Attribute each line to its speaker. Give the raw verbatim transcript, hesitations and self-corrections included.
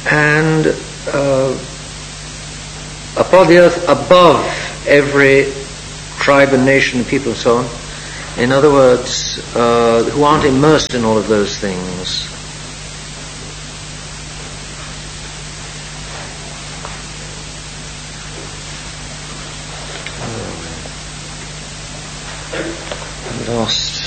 Speaker 1: and uh, upon the earth above every tribe and nation and people and so on. In other words, uh, who aren't immersed in all of those things. Lost.